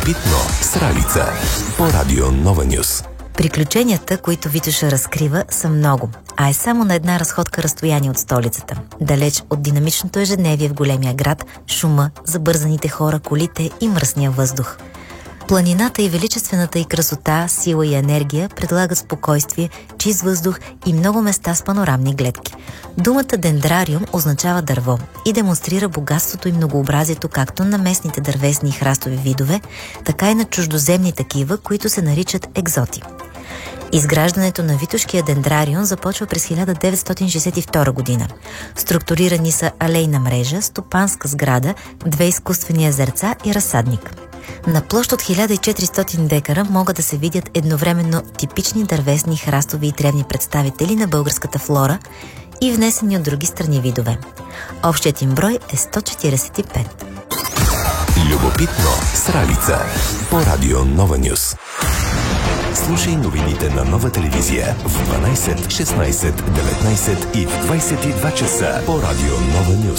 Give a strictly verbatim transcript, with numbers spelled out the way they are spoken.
Любопитно с Ралица по Радио Нова Нюс. Приключенията, които Витоша разкрива, са много, а е само на една разходка разстояние от столицата. Далеч от динамичното ежедневие в големия град, шума, забързаните хора, колите и мръсния въздух. Планината и величествената й красота, сила и енергия предлагат спокойствие, чист въздух и много места с панорамни гледки. Думата дендрариум означава дърво и демонстрира богатството и многообразието както на местните дървесни и храстови видове, така и на чуждоземни такива, които се наричат екзоти. Изграждането на Витошкия дендрариум започва през хиляда деветстотин шейсет и втора година. Структурирани са алейна мрежа, стопанска сграда, две изкуствени езерца и разсадник. На площ от хиляда и четиристотин декара могат да се видят едновременно типични дървесни, храстови и тревни представители на българската флора и внесени от други страни видове. Общият им брой е сто четиридесет и пет. Любопитно с Ралица по Радио Нова Нюс. Слушай новините на Нова телевизия в дванайсет, шестнайсет, деветнайсет и двайсет и два часа по Радио Нова Нюс.